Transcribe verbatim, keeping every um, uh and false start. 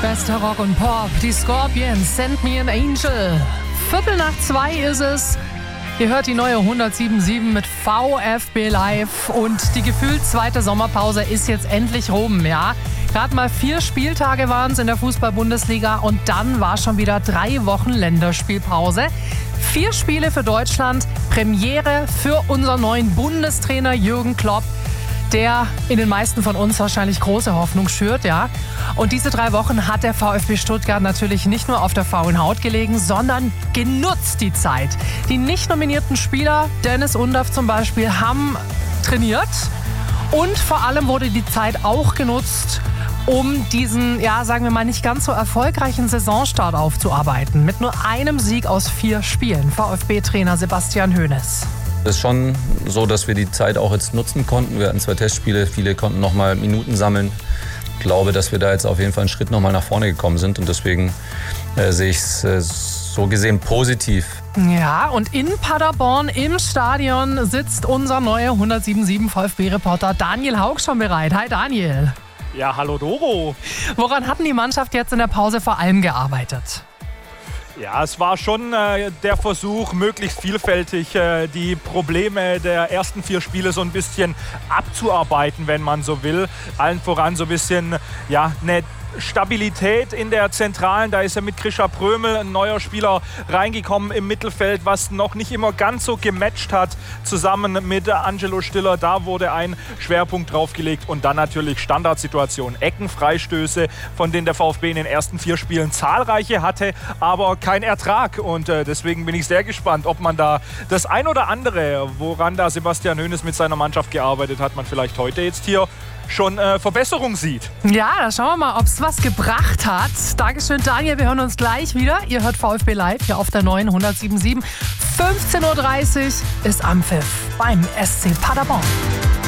Beste Rock und Pop, die Scorpions, Send Me an Angel. Viertel nach zwei ist es. Ihr hört die neue hundertsieben Komma sieben mit VfB Live und die gefühlt zweite Sommerpause ist jetzt endlich rum, ja. Gerade mal vier Spieltage waren es in der Fußball-Bundesliga und dann war schon wieder drei Wochen Länderspielpause. Vier Spiele für Deutschland, Premiere für unseren neuen Bundestrainer Jürgen Klopp, der in den meisten von uns wahrscheinlich große Hoffnung schürt, ja. Und diese drei Wochen hat der VfB Stuttgart natürlich nicht nur auf der faulen Haut gelegen, sondern genutzt die Zeit. Die nicht nominierten Spieler, Dennis Undaff zum Beispiel, haben trainiert und vor allem wurde die Zeit auch genutzt, um diesen, ja, sagen wir mal, nicht ganz so erfolgreichen Saisonstart aufzuarbeiten. Mit nur einem Sieg aus vier Spielen. VfB-Trainer Sebastian Hoeneß. Es ist schon so, dass wir die Zeit auch jetzt nutzen konnten. Wir hatten zwei Testspiele, viele konnten noch mal Minuten sammeln. Ich glaube, dass wir da jetzt auf jeden Fall einen Schritt noch mal nach vorne gekommen sind und deswegen äh, sehe ich es äh, so gesehen positiv. Ja, und in Paderborn im Stadion sitzt unser neuer hundertsieben Komma sieben VfB-Reporter Daniel Haug schon bereit. Hi Daniel. Ja, hallo Doro. Woran hat denn die Mannschaft jetzt in der Pause vor allem gearbeitet? Ja, es war schon äh, der Versuch, möglichst vielfältig äh, die Probleme der ersten vier Spiele so ein bisschen abzuarbeiten, wenn man so will. Allen voran so ein bisschen, ja, eine Stabilität in der Zentralen. Da ist ja mit Krischer Prömel ein neuer Spieler reingekommen im Mittelfeld, was noch nicht immer ganz so gematcht hat, zusammen mit Angelo Stiller. Da wurde ein Schwerpunkt draufgelegt und dann natürlich Standardsituationen, Ecken, Freistöße, von denen der VfB in den ersten vier Spielen zahlreiche hatte, aber kein Ertrag. Und äh, deswegen bin ich sehr gespannt, ob man da das ein oder andere, woran da Sebastian Hoeneß mit seiner Mannschaft gearbeitet hat, man vielleicht heute jetzt hier schon äh, Verbesserung sieht. Ja, da schauen wir mal, ob es was gebracht hat. Dankeschön, Daniel. Wir hören uns gleich wieder. Ihr hört VfB Live hier auf der neuen hundertsieben Komma sieben. fünfzehn Uhr dreißig ist Anpfiff beim S C Paderborn.